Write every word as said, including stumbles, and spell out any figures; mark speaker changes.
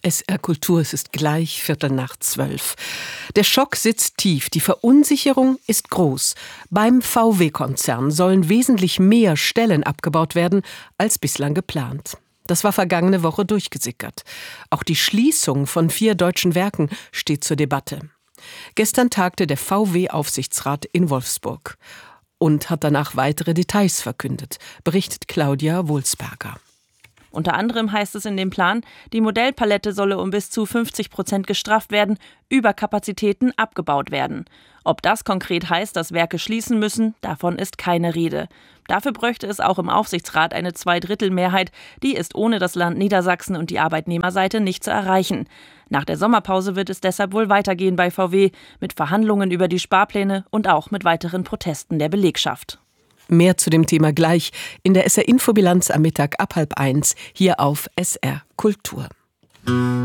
Speaker 1: S R Kultur, es ist gleich Viertel nach zwölf. Der Schock sitzt tief, die Verunsicherung ist groß. Beim V W-Konzern sollen wesentlich mehr Stellen abgebaut werden, als bislang geplant. Das war vergangene Woche durchgesickert. Auch die Schließung von vier deutschen Werken steht zur Debatte. Gestern tagte der V W-Aufsichtsrat in Wolfsburg und hat danach weitere Details verkündet, berichtet Claudia Wohlsberger.
Speaker 2: Unter anderem heißt es in dem Plan, die Modellpalette solle um bis zu fünfzig Prozent gestrafft werden, Überkapazitäten abgebaut werden. Ob das konkret heißt, dass Werke schließen müssen, davon ist keine Rede. Dafür bräuchte es auch im Aufsichtsrat eine Zweidrittelmehrheit. Die ist ohne das Land Niedersachsen und die Arbeitnehmerseite nicht zu erreichen. Nach der Sommerpause wird es deshalb wohl weitergehen bei V W mit Verhandlungen über die Sparpläne und auch mit weiteren Protesten der Belegschaft.
Speaker 1: Mehr zu dem Thema gleich in der S R-Infobilanz am Mittag ab halb eins hier auf S R Kultur.